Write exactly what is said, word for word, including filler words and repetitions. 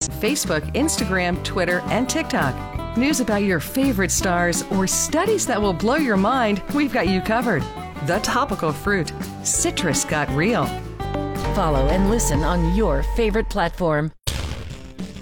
Facebook, Instagram, Twitter, and TikTok. News about your favorite stars or studies that will blow your mind, we've got you covered. The Topical Fruit. Citrus got real. Follow and listen on your favorite platform.